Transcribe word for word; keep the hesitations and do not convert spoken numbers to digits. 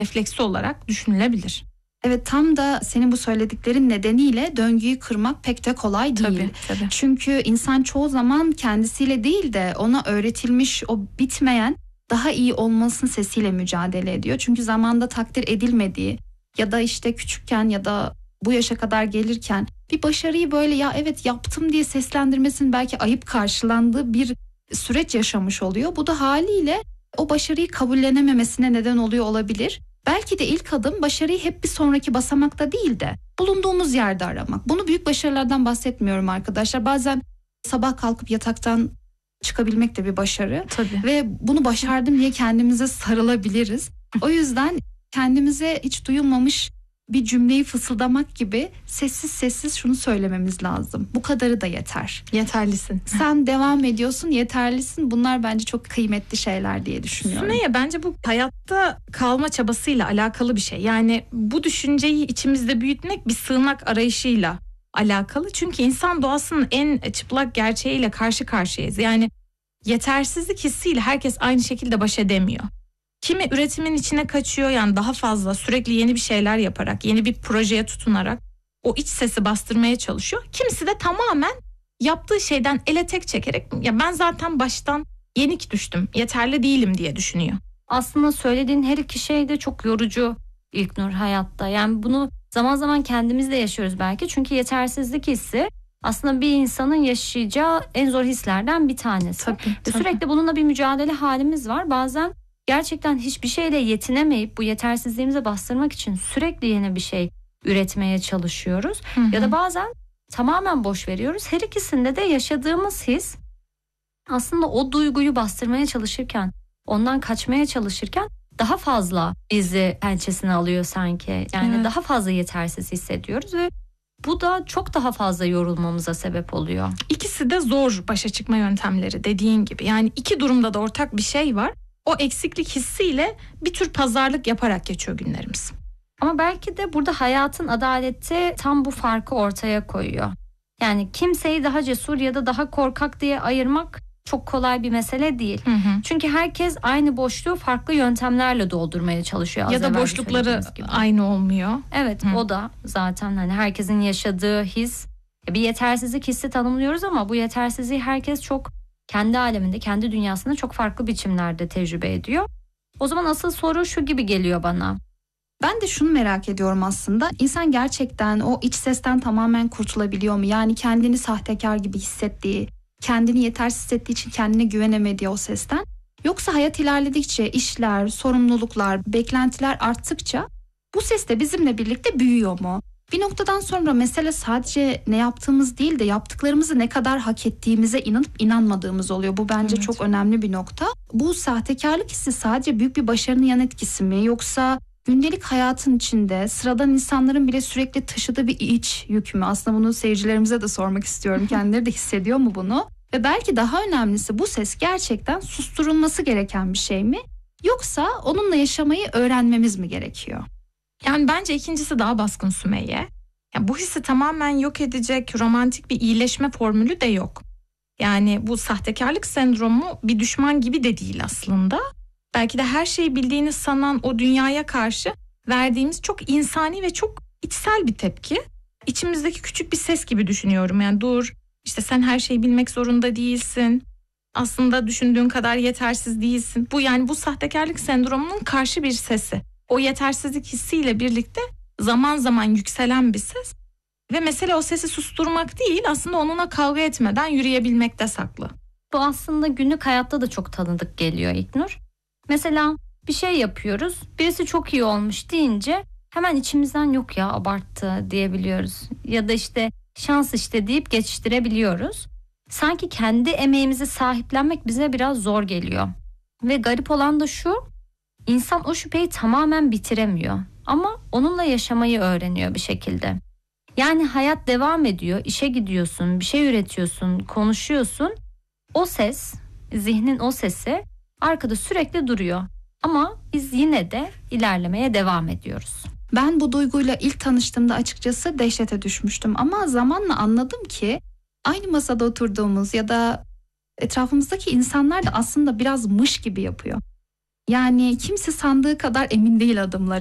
refleksi olarak düşünülebilir. Evet, tam da senin bu söylediklerin nedeniyle döngüyü kırmak pek de kolay değil. Tabii, tabii. Çünkü insan çoğu zaman kendisiyle değil de ona öğretilmiş o bitmeyen daha iyi olmasının sesiyle mücadele ediyor. Çünkü zamanda takdir edilmediği ya da işte küçükken ya da bu yaşa kadar gelirken bir başarıyı böyle ya evet yaptım diye seslendirmesinin belki ayıp karşılandığı bir süreç yaşamış oluyor. Bu da haliyle o başarıyı kabullenememesine neden oluyor olabilir. Belki de ilk adım başarıyı hep bir sonraki basamakta değil de bulunduğumuz yerde aramak. Bunu büyük başarılardan bahsetmiyorum arkadaşlar. Bazen sabah kalkıp yataktan çıkabilmek de bir başarı. Tabii. Ve bunu başardım diye kendimize sarılabiliriz. O yüzden kendimize hiç duyulmamış bir cümleyi fısıldamak gibi sessiz sessiz şunu söylememiz lazım. Bu kadarı da yeter. Yeterlisin. Sen devam ediyorsun, yeterlisin. Bunlar bence çok kıymetli şeyler diye düşünüyorum. Sümeyye, bence bu hayatta kalma çabasıyla alakalı bir şey. Yani bu düşünceyi içimizde büyütmek bir sığınak arayışıyla alakalı. Çünkü insan doğasının en çıplak gerçeğiyle karşı karşıyayız. Yani yetersizlik hissiyle herkes aynı şekilde baş edemiyor. Kimi üretimin içine kaçıyor, yani daha fazla sürekli yeni bir şeyler yaparak, yeni bir projeye tutunarak o iç sesi bastırmaya çalışıyor. Kimisi de tamamen yaptığı şeyden ele tek çekerek ya ben zaten baştan yenik düştüm, yeterli değilim diye düşünüyor. Aslında söylediğin her iki şey de çok yorucu İlknur hayatta. Yani bunu zaman zaman kendimiz de yaşıyoruz belki. Çünkü yetersizlik hissi aslında bir insanın yaşayacağı en zor hislerden bir tanesi. Tabii, tabii. Sürekli bununla bir mücadele halimiz var. Bazen gerçekten hiçbir şeyle yetinemeyip bu yetersizliğimizi bastırmak için sürekli yeni bir şey üretmeye çalışıyoruz. Hı hı. Ya da bazen tamamen boş veriyoruz. Her ikisinde de yaşadığımız his aslında o duyguyu bastırmaya çalışırken, ondan kaçmaya çalışırken daha fazla bizi pençesine alıyor sanki. Yani Evet. daha fazla yetersiz hissediyoruz ve bu da çok daha fazla yorulmamıza sebep oluyor. İkisi de zor başa çıkma yöntemleri dediğin gibi. Yani iki durumda da ortak bir şey var. O eksiklik hissiyle bir tür pazarlık yaparak geçiyor günlerimiz. Ama belki de burada hayatın adaleti tam bu farkı ortaya koyuyor. Yani kimseyi daha cesur ya da daha korkak diye ayırmak çok kolay bir mesele değil. Hı hı. Çünkü herkes aynı boşluğu farklı yöntemlerle doldurmaya çalışıyor. Az Ya da evvel boşlukları söylediğimiz gibi. aynı olmuyor. Evet, Hı. o da zaten hani herkesin yaşadığı his. Bir yetersizlik hissi tanımlıyoruz ama bu yetersizliği herkes çok kendi aleminde, kendi dünyasında çok farklı biçimlerde tecrübe ediyor. O zaman asıl soru şu gibi geliyor bana. Ben de şunu merak ediyorum aslında. İnsan gerçekten o iç sesten tamamen kurtulabiliyor mu? Yani kendini sahtekar gibi hissettiği, kendini yetersiz hissettiği için kendine güvenemediği o sesten. Yoksa hayat ilerledikçe işler, sorumluluklar, beklentiler arttıkça bu ses de bizimle birlikte büyüyor mu? Bir noktadan sonra mesele sadece ne yaptığımız değil de yaptıklarımızı ne kadar hak ettiğimize inanıp inanmadığımız oluyor. Bu bence Evet. çok önemli bir nokta. Bu sahtekarlık hissi sadece büyük bir başarının yan etkisi mi? Yoksa gündelik hayatın içinde sıradan insanların bile sürekli taşıdığı bir iç yük mü? Aslında bunu seyircilerimize de sormak istiyorum. Kendileri de hissediyor mu bunu? Ve belki daha önemlisi, bu ses gerçekten susturulması gereken bir şey mi? Yoksa onunla yaşamayı öğrenmemiz mi gerekiyor? Yani bence ikincisi daha baskın Sümeyye. Yani bu hissi tamamen yok edecek romantik bir iyileşme formülü de yok. Yani bu sahtekarlık sendromu bir düşman gibi de değil aslında. Belki de her şeyi bildiğini sanan o dünyaya karşı verdiğimiz çok insani ve çok içsel bir tepki. İçimizdeki küçük bir ses gibi düşünüyorum. Yani dur, işte sen her şeyi bilmek zorunda değilsin. Aslında düşündüğün kadar yetersiz değilsin. Bu yani bu sahtekarlık sendromunun karşı bir sesi. O yetersizlik hissiyle birlikte zaman zaman yükselen bir ses. Ve mesele o sesi susturmak değil, aslında onunla kavga etmeden yürüyebilmekte saklı. Bu aslında günlük hayatta da çok tanıdık geliyor İlknur. Mesela bir şey yapıyoruz, birisi çok iyi olmuş deyince hemen içimizden yok ya abarttı diyebiliyoruz. Ya da işte şans işte deyip geçiştirebiliyoruz. Sanki kendi emeğimizi sahiplenmek bize biraz zor geliyor. Ve garip olan da şu, insan o şüpheyi tamamen bitiremiyor. Ama onunla yaşamayı öğreniyor bir şekilde. Yani hayat devam ediyor, işe gidiyorsun, bir şey üretiyorsun, konuşuyorsun. O ses, zihnin o sesi arkada sürekli duruyor. Ama biz yine de ilerlemeye devam ediyoruz. Ben bu duyguyla ilk tanıştığımda açıkçası dehşete düşmüştüm. Ama zamanla anladım ki aynı masada oturduğumuz ya da etrafımızdaki insanlar da aslında biraz mış gibi yapıyor. Yani kimse sandığı kadar emin değil adımları.